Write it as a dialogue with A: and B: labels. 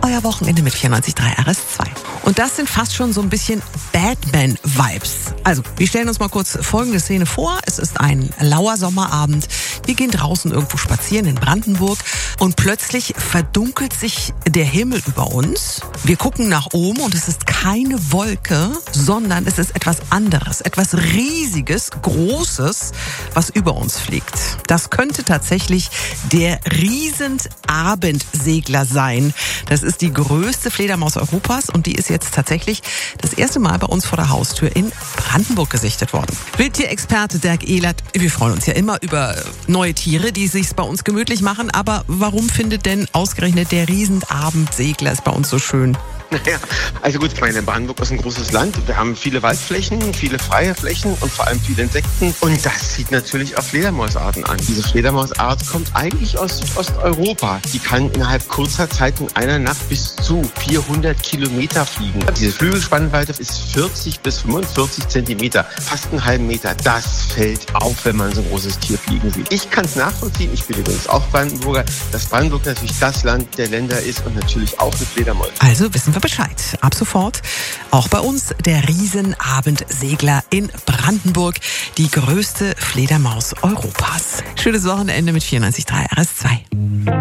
A: euer Wochenende mit 94.3 RS2. Und das sind fast schon so ein bisschen Batman-Vibes. Also, wir stellen uns mal kurz folgende Szene vor. Es ist ein lauer Sommerabend. Wir gehen draußen irgendwo spazieren in Brandenburg und plötzlich verdunkelt sich der Himmel über uns. Wir gucken nach oben und es ist keine Wolke, sondern es ist etwas anderes, etwas Riesiges, Großes, was über uns fliegt. Das könnte tatsächlich der Riesenabendsegler sein. Das ist die größte Fledermaus Europas und die ist jetzt tatsächlich das erste Mal bei uns vor der Haustür in Brandenburg gesichtet worden. Wildtierexperte Dirk Ehlert, wir freuen uns ja immer über neue Tiere, die sich's bei uns gemütlich machen, aber warum findet denn ausgerechnet der Riesenabendsegler es bei uns so schön?
B: Naja, also gut, ich meine, Brandenburg ist ein großes Land. Wir haben viele Waldflächen, viele freie Flächen und vor allem viele Insekten. Und das zieht natürlich auch Fledermausarten an. Diese Fledermausart kommt eigentlich aus Osteuropa. Die kann innerhalb kurzer Zeit in einer Nacht bis zu 400 Kilometer fliegen. Diese Flügelspannweite ist 40 bis 45 Zentimeter, fast einen halben Meter. Das fällt auf, wenn man so ein großes Tier fliegen sieht. Ich kann es nachvollziehen. Ich bin übrigens auch Brandenburger, dass Brandenburg natürlich das Land der Länder ist und natürlich auch mit Fledermäusen.
A: Also wissen wir Bescheid. Ab sofort auch bei uns der Riesenabendsegler in Brandenburg, die größte Fledermaus Europas. Schönes Wochenende mit 94.3 RS2.